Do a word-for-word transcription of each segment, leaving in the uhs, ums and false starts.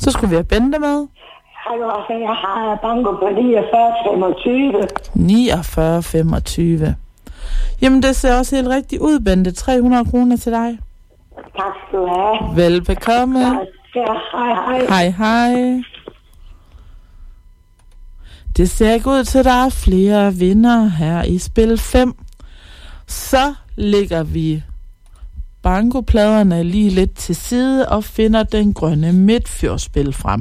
Så skulle vi have Bente med. Hallo, jeg har banko på niogfyrre femogtyve. niogfyrre femogtyve. Jamen, det ser også helt rigtigt ud, Bente. tre hundrede kroner til dig. Tak skal du have. Velbekomme. Ja, hej, hej. Hej, hej. Det ser ikke ud til, at der er flere vinder her i spil fem. Så lægger vi bankopladerne lige lidt til side og finder den grønne midtfjordspil frem.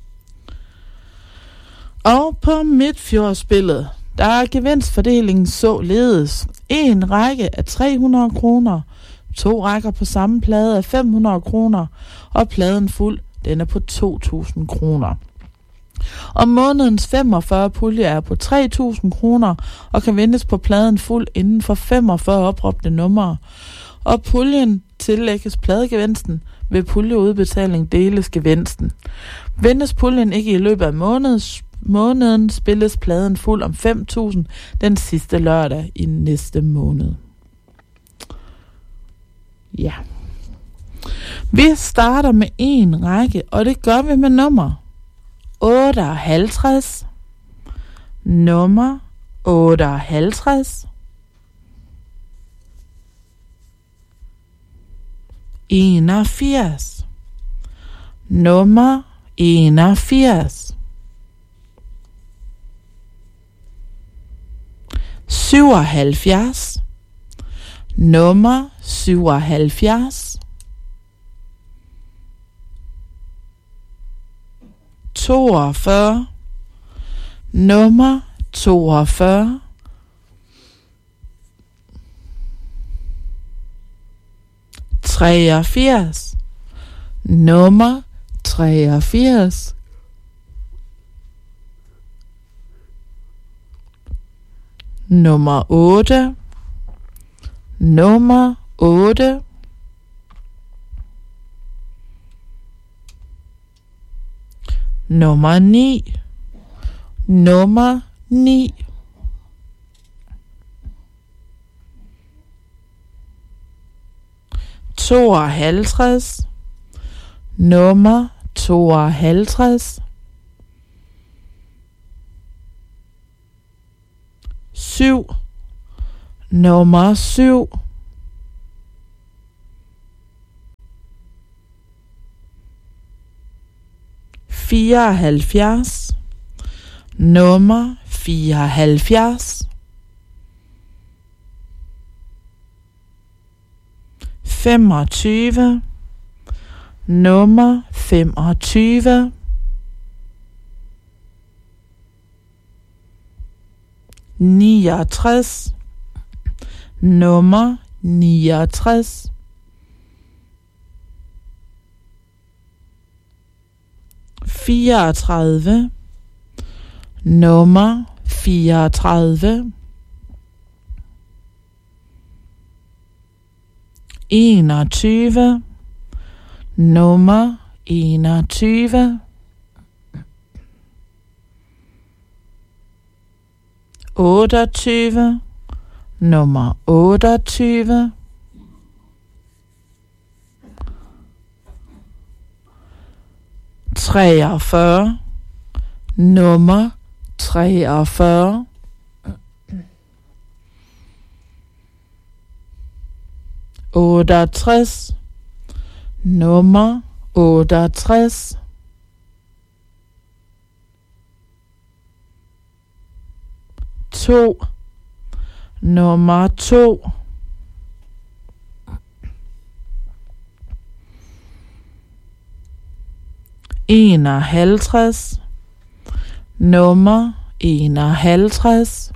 Og på midtfjordspillet, der er gevinstfordelingen således. En række af tre hundrede kroner, to rækker på samme plade af fem hundrede kroner, og pladen fuld, den er på to tusind kroner. Og månedens femogfyrre pulje er på tre tusind kroner og kan vindes på pladen fuld inden for femogfyrre opråbte numre. Og puljen tillægges pladegevinsten. Ved puljeudbetaling deles gevinsten. Vindes puljen ikke i løbet af måneds, måneden, spilles pladen fuld om fem tusind den sidste lørdag i næste måned. Ja. Vi starter med en række, og det gør vi med nummer otteoghalvtreds, nummer otteoghalvtreds, enogfirs, nummer enogfirs, syvoghalvfjerds, nummer syvoghalvfjerds, toogfyrre, nummer toogfyrre, treogfirs, nummer treogfirs, nummer otte, nummer otte, nummer ni, nummer ni, tooghalvtreds, nummer tooghalvtreds, syv, nummer syv, fireoghalvfjerds, nummer fireoghalvfjerds, femogtyve, nummer femogtyve, niogtres, nummer niogtres, fireogtredive, nummer fireogtredive, enogtyve, nummer enogtyve, otteogtyve, nummer otteogtyve, treogfyrre, nummer treogfyrre, otteogtres, nummer otteogtres, to, nummer to, enoghalvtreds, nummer enoghalvtreds,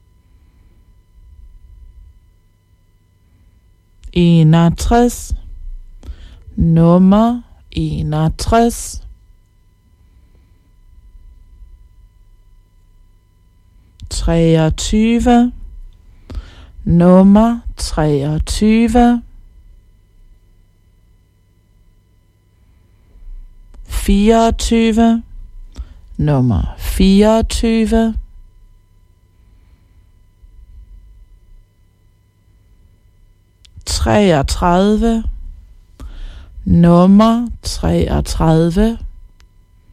enogtres, nummer enogtres, treogtyve, nummer treogtyve, fireogtyve, nummer fireogtyve, treogtredive, nummer treogtredive,